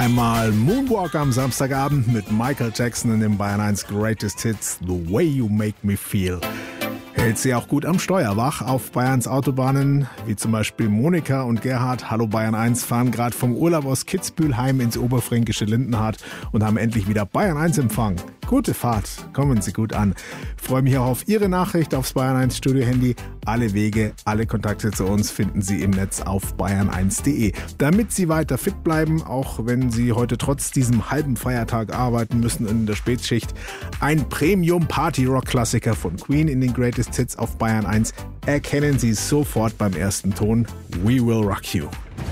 Einmal Moonwalk am Samstagabend mit Michael Jackson in dem Bayern 1 Greatest Hits The Way You Make Me Feel. Hält sie auch gut am Steuer wach auf Bayerns Autobahnen, wie zum Beispiel Monika und Gerhard, Hallo Bayern 1, fahren gerade vom Urlaub aus Kitzbühel heim ins oberfränkische Lindenhardt und haben endlich wieder Bayern 1 Empfang. Gute Fahrt, kommen Sie gut an. Freue mich auch auf Ihre Nachricht aufs Bayern 1 Studio-Handy. Alle Wege, alle Kontakte zu uns finden Sie im Netz auf bayern1.de. Damit Sie weiter fit bleiben, auch wenn Sie heute trotz diesem halben Feiertag arbeiten müssen in der Spätschicht, ein Premium-Party-Rock-Klassiker von Queen in den Greatest Hits auf Bayern 1 erkennen Sie sofort beim ersten Ton. We Will Rock You.